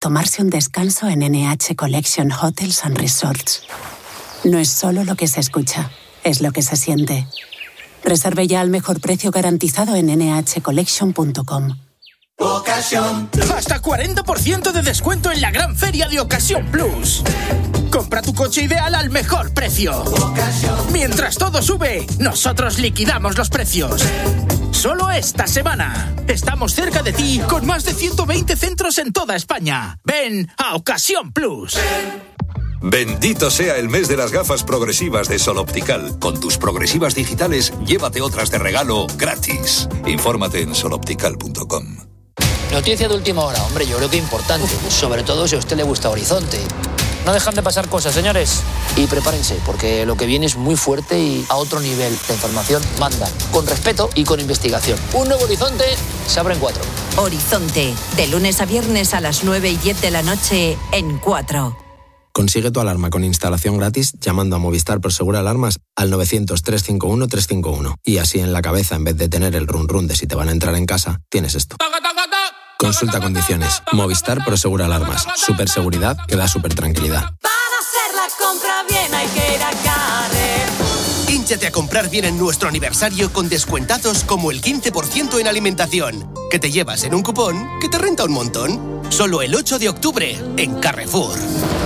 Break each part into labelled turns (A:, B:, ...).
A: tomarse un descanso en NH Collection Hotels and Resorts. No es solo lo que se escucha, es lo que se siente. Reserve ya al mejor precio garantizado en nhcollection.com.
B: Ocasión Plus. Hasta 40% de descuento en la gran feria de Ocasión Plus. Compra tu coche ideal al mejor precio. Mientras todo sube, nosotros liquidamos los precios. Solo esta semana. Estamos cerca de ti con más de 120 centros en toda España. Ven a Ocasión Plus.
C: Bendito sea el mes de las gafas progresivas de Sol Optical. Con tus progresivas digitales, llévate otras de regalo gratis. Infórmate en soloptical.com.
D: Noticia de última hora, hombre, yo creo que importante, sobre todo si a usted le gusta Horizonte. No dejan de pasar cosas, señores. Y prepárense, porque lo que viene es muy fuerte y a otro nivel. La información manda, con respeto y con investigación. Un nuevo Horizonte se abre en 4.
E: Horizonte, de lunes a viernes a las 9 y 10 de la noche en 4.
F: Consigue tu alarma con instalación gratis llamando a Movistar Prosegur Alarmas al 900-351-351. Y así en la cabeza, en vez de tener el run run de si te van a entrar en casa, tienes esto. Consulta condiciones. Movistar Prosegur Alarmas. Superseguridad que da super tranquilidad.
G: Para hacer la compra bien hay que ir a Carrefour.
H: Hínchate a comprar bien en nuestro aniversario con descuentazos como el 15% en alimentación, que te llevas en un cupón que te renta un montón. Solo el 8 de octubre en Carrefour.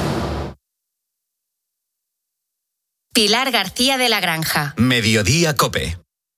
I: Pilar García de la Granja.
J: Mediodía COPE.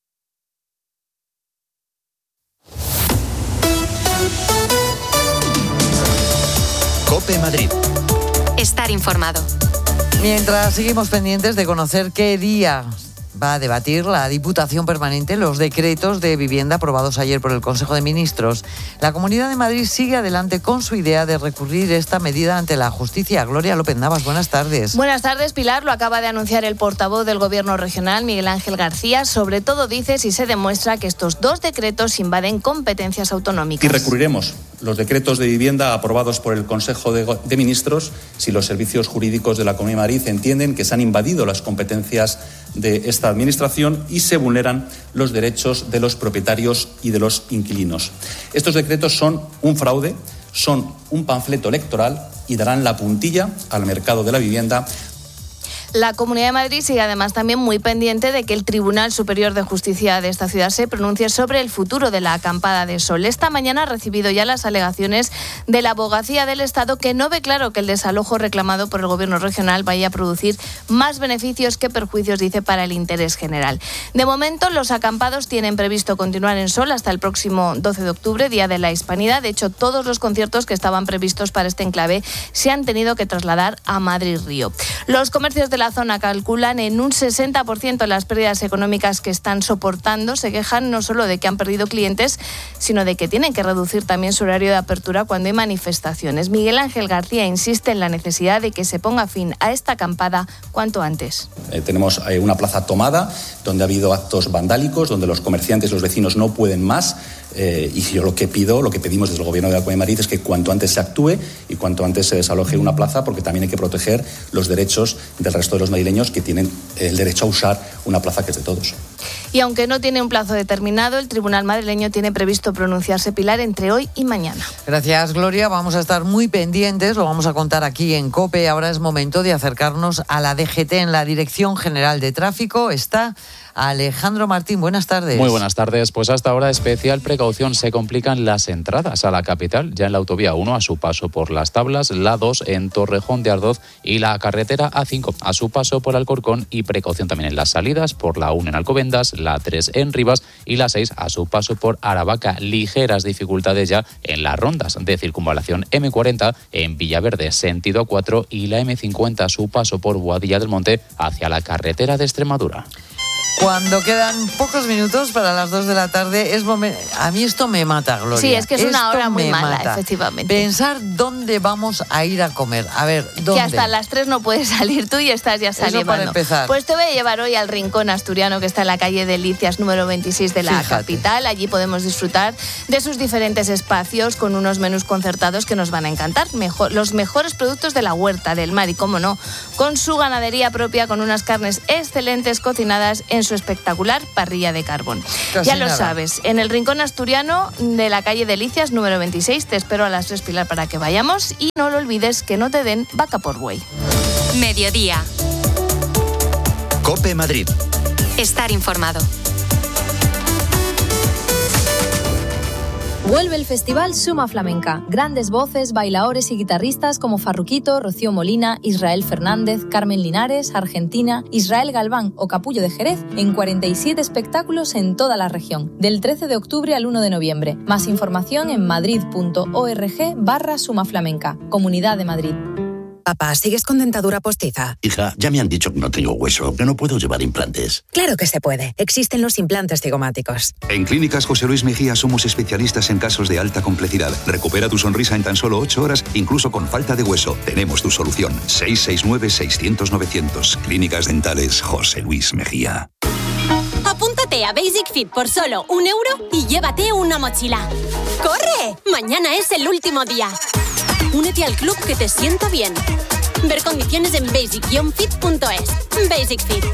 J: COPE Madrid.
I: Estar informado.
K: Mientras seguimos pendientes de conocer qué día va a debatir la Diputación Permanente los decretos de vivienda aprobados ayer por el Consejo de Ministros. La Comunidad de Madrid sigue adelante con su idea de recurrir esta medida ante la justicia. Gloria López Navas, buenas tardes.
L: Buenas tardes, Pilar. Lo acaba de anunciar el portavoz del Gobierno regional, Miguel Ángel García. Sobre todo dice si se demuestra que estos dos decretos invaden competencias autonómicas.
M: Y recurriremos los decretos de vivienda aprobados por el Consejo de Ministros si los servicios jurídicos de la Comunidad de Madrid entienden que se han invadido las competencias de esta Administración y se vulneran los derechos de los propietarios y de los inquilinos. Estos decretos son un fraude, son un panfleto electoral y darán la puntilla al mercado de la vivienda.
L: La Comunidad de Madrid sigue además también muy pendiente de que el Tribunal Superior de Justicia de esta ciudad se pronuncie sobre el futuro de la acampada de sol. Esta mañana ha recibido ya las alegaciones de la Abogacía del Estado, que no ve claro que el desalojo reclamado por el Gobierno regional vaya a producir más beneficios que perjuicios, dice, para el interés general. De momento, los acampados tienen previsto continuar en Sol hasta el próximo 12 de octubre, Día de la Hispanidad. De hecho, todos los conciertos que estaban previstos para este enclave se han tenido que trasladar a Madrid-Río. Los comercios de la zona calculan en un 60% las pérdidas económicas que están soportando. Se quejan no solo de que han perdido clientes, sino de que tienen que reducir también su horario de apertura cuando hay manifestaciones. Miguel Ángel García insiste en la necesidad de que se ponga fin a esta acampada cuanto antes.
M: Tenemos una plaza tomada donde ha habido actos vandálicos, donde los comerciantes y los vecinos no pueden más. Y yo lo que pedimos desde el Gobierno de la Comunidad de Madrid es que cuanto antes se actúe y cuanto antes se desaloje una plaza, porque también hay que proteger los derechos del resto de los madrileños que tienen el derecho a usar una plaza que es de todos.
L: Y aunque no tiene un plazo determinado, el Tribunal madrileño tiene previsto pronunciarse, Pilar, entre hoy y mañana.
K: Gracias, Gloria. Vamos a estar muy pendientes, lo vamos a contar aquí en COPE. Ahora es momento de acercarnos a la DGT. En la Dirección General de Tráfico está Alejandro Martín. Buenas tardes.
N: Muy buenas tardes. Pues hasta ahora especial precaución, se complican las entradas a la capital, ya en la autovía 1 a su paso por Las Tablas, la 2 en Torrejón de Ardoz y la carretera A5 a su paso por Alcorcón, y precaución también en las salidas por la 1 en Alcobendas, la 3 en Rivas y la 6 a su paso por Aravaca. Ligeras dificultades ya en las rondas de circunvalación M40 en Villaverde sentido 4 y la M50 a su paso por Boadilla del Monte hacia la carretera de Extremadura.
K: Cuando quedan pocos minutos para las 2 de la tarde, a mí esto me mata, Gloria.
L: Sí, es que es una hora muy mala, efectivamente.
K: Pensar dónde vamos a ir a comer. A ver, ¿dónde?
L: Que hasta las 3 no puedes salir tú y estás ya saliendo.
K: Eso para empezar.
L: Pues te voy a llevar hoy al Rincón Asturiano, que está en la calle Delicias número 26 de la capital. Allí podemos disfrutar de sus diferentes espacios con unos menús concertados que nos van a encantar. Los mejores productos de la huerta, del mar y, cómo no, con su ganadería propia, con unas carnes excelentes cocinadas en su espectacular parrilla de carbón.
K: Casi
L: ya lo
K: nada.
L: sabes, en el Rincón Asturiano de la calle Delicias, número 26, te espero a las 3, Pilar, para que vayamos y no lo olvides que no te den vaca por buey.
I: Mediodía.
J: COPE Madrid.
I: Estar informado.
O: Vuelve el festival Suma Flamenca. Grandes voces, bailaores y guitarristas como Farruquito, Rocío Molina, Israel Fernández, Carmen Linares, Argentina, Israel Galván o Capullo de Jerez en 47 espectáculos en toda la región, del 13 de octubre al 1 de noviembre. Más información en madrid.org/Suma Flamenca, Comunidad de Madrid.
P: Papá, ¿sigues con dentadura postiza?
Q: Hija, ya me han dicho que no tengo hueso, que no puedo llevar implantes.
P: Claro que se puede. Existen los implantes cigomáticos.
C: En Clínicas José Luis Mejía somos especialistas en casos de alta complejidad. Recupera tu sonrisa en tan solo 8 horas, incluso con falta de hueso. Tenemos tu solución. 669-600-900. Clínicas Dentales José Luis Mejía.
R: Apúntate a Basic Fit por solo €1 y llévate una mochila. ¡Corre! Mañana es el último día. Únete al club que te sienta bien. Ver condiciones en basic-fit.es. Basic Fit.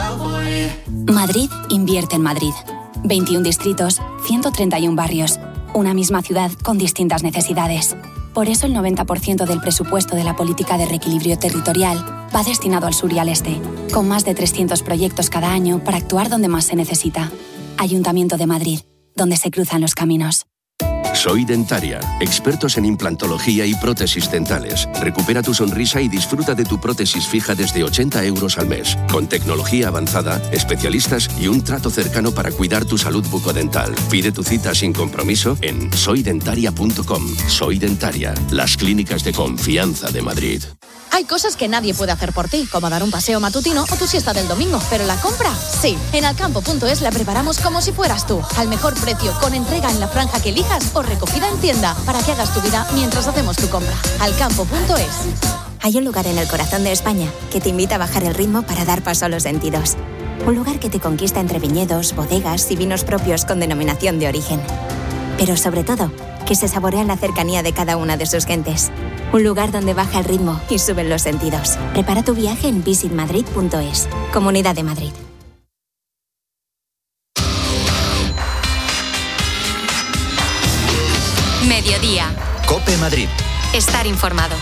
S: Madrid invierte en Madrid. 21 distritos, 131 barrios. Una misma ciudad con distintas necesidades. Por eso el 90% del presupuesto de la política de reequilibrio territorial va destinado al sur y al este, con más de 300 proyectos cada año para actuar donde más se necesita. Ayuntamiento de Madrid, donde se cruzan los caminos.
T: Soy Dentaria, expertos en implantología y prótesis dentales. Recupera tu sonrisa y disfruta de tu prótesis fija desde €80 al mes. Con tecnología avanzada, especialistas y un trato cercano para cuidar tu salud bucodental. Pide tu cita sin compromiso en soydentaria.com. Soy Dentaria, las clínicas de confianza de Madrid.
U: Hay cosas que nadie puede hacer por ti, como dar un paseo matutino o tu siesta del domingo, pero la compra, sí. En alcampo.es la preparamos como si fueras tú, al mejor precio, con entrega en la franja que elijas o recogida en tienda, para que hagas tu vida mientras hacemos tu compra. Alcampo.es.
V: Hay un lugar en el corazón de España que te invita a bajar el ritmo para dar paso a los sentidos. Un lugar que te conquista entre viñedos, bodegas y vinos propios con denominación de origen. Pero sobre todo, que se saborea la cercanía de cada una de sus gentes. Un lugar donde baja el ritmo y suben los sentidos. Prepara tu viaje en visitmadrid.es. Comunidad de Madrid.
I: Mediodía.
J: COPE Madrid.
I: Estar informado.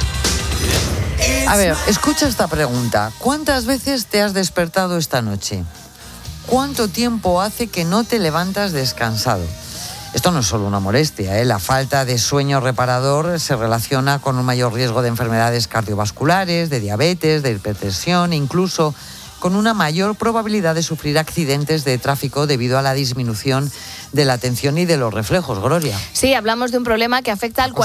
K: A ver, escucha esta pregunta. ¿Cuántas veces te has despertado esta noche? ¿Cuánto tiempo hace que no te levantas descansado? Esto no es solo una molestia, ¿eh? La falta de sueño reparador se relaciona con un mayor riesgo de enfermedades cardiovasculares, de diabetes, de hipertensión, incluso con una mayor probabilidad de sufrir accidentes de tráfico debido a la disminución de la atención y de los reflejos, Gloria.
L: Sí, hablamos de un problema que afecta al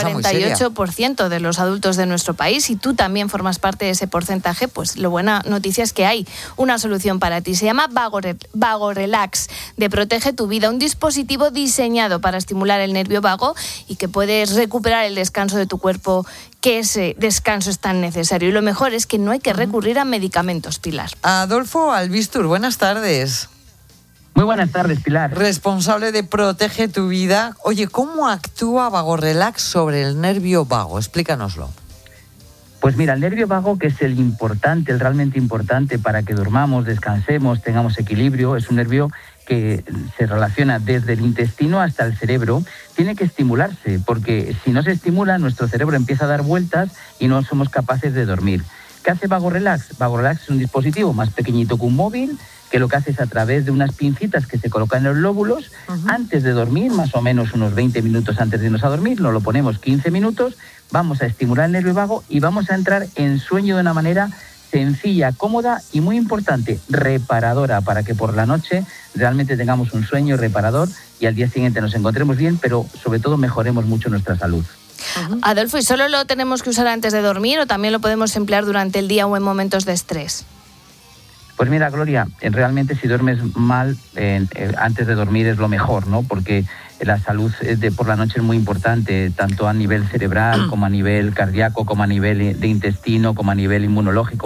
L: 48% de los adultos de nuestro país y tú también formas parte de ese porcentaje, pues la buena noticia es que hay una solución para ti. Se llama Vagorelax, de Protege tu Vida, un dispositivo diseñado para estimular el nervio vago y que puedes recuperar el descanso de tu cuerpo, que ese descanso es tan necesario. Y lo mejor es que no hay que recurrir a medicamentos, Pilar.
K: Adolfo Albistur, buenas tardes.
W: Muy buenas tardes, Pilar.
K: Responsable de Protege tu Vida. Oye, ¿cómo actúa Vagorelax sobre el nervio vago? Explícanoslo.
W: Pues mira, el nervio vago, que es el importante, el realmente importante para que durmamos, descansemos, tengamos equilibrio, es un nervio que se relaciona desde el intestino hasta el cerebro, tiene que estimularse, porque si no se estimula, nuestro cerebro empieza a dar vueltas y no somos capaces de dormir. ¿Qué hace Vagorelax? Vagorelax es un dispositivo más pequeñito que un móvil, que lo que hace es a través de unas pincitas que se colocan en los lóbulos, antes de dormir, más o menos unos 20 minutos antes de irnos a dormir, nos lo ponemos 15 minutos, vamos a estimular el nervio vago y vamos a entrar en sueño de una manera sencilla, cómoda y muy importante, reparadora, para que por la noche realmente tengamos un sueño reparador y al día siguiente nos encontremos bien, pero sobre todo mejoremos mucho nuestra salud.
L: Adolfo, ¿y solo lo tenemos que usar antes de dormir o también lo podemos emplear durante el día o en momentos de estrés?
W: Pues mira, Gloria, realmente si duermes mal, antes de dormir es lo mejor, ¿no? Porque la salud por la noche es muy importante, tanto a nivel cerebral como a nivel cardíaco, como a nivel de intestino, como a nivel inmunológico.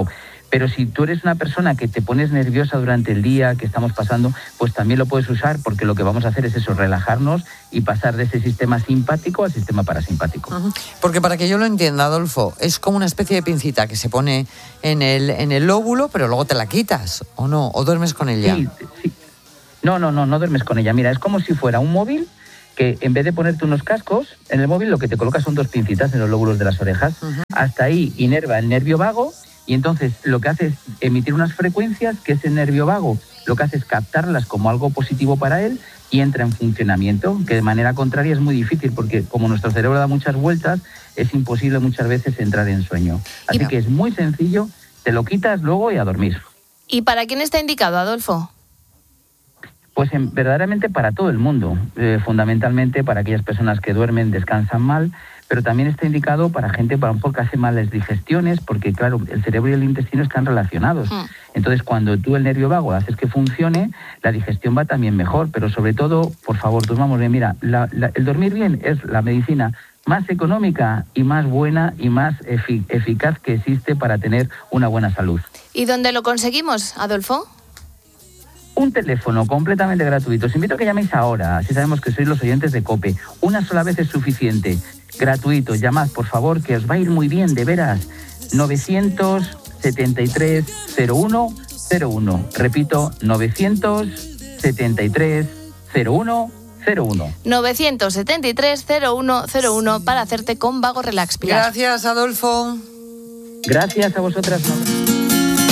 W: Pero si tú eres una persona que te pones nerviosa durante el día que estamos pasando, pues también lo puedes usar, porque lo que vamos a hacer es eso, relajarnos y pasar de ese sistema simpático al sistema parasimpático.
K: Porque para que yo lo entienda, Adolfo, es como una especie de pincita que se pone en el lóbulo, pero luego te la quitas, ¿o no? ¿O duermes con ella?
W: Sí. No duermes con ella. Mira, es como si fuera un móvil que en vez de ponerte unos cascos, en el móvil lo que te colocas son 2 pincitas en los lóbulos de las orejas. Hasta ahí inerva el nervio vago y entonces lo que hace es emitir unas frecuencias que ese nervio vago lo que hace es captarlas como algo positivo para él y entra en funcionamiento, que de manera contraria es muy difícil porque como nuestro cerebro da muchas vueltas, es imposible muchas veces entrar en sueño. Así que es muy sencillo, te lo quitas luego y a dormir.
L: ¿Y para quién está indicado, Adolfo?
W: Pues verdaderamente para todo el mundo, fundamentalmente para aquellas personas que duermen, descansan mal, pero también está indicado para gente para un poco que hace malas digestiones, porque claro, el cerebro y el intestino están relacionados. Entonces, cuando tú el nervio vago haces que funcione, la digestión va también mejor, pero sobre todo, por favor, durmamos bien. Mira, el dormir bien es la medicina más económica y más buena y más eficaz que existe para tener una buena salud.
L: ¿Y dónde lo conseguimos, Adolfo?
W: Un teléfono completamente gratuito. Os invito a que llaméis ahora, si sabemos que sois los oyentes de COPE. Una sola vez es suficiente. Gratuito. Llamad, por favor, que os va a ir muy bien, de veras. 973-0101. Repito, 973-0101.
L: 973-0101 para hacerte con Vago Relax, Pilar.
K: Gracias, Adolfo.
W: Gracias a vosotras.